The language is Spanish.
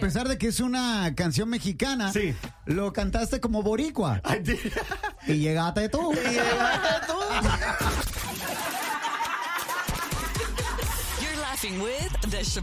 pesar de que es una canción mexicana, Sí. lo cantaste como boricua. Y llegaste tú. You're laughing with The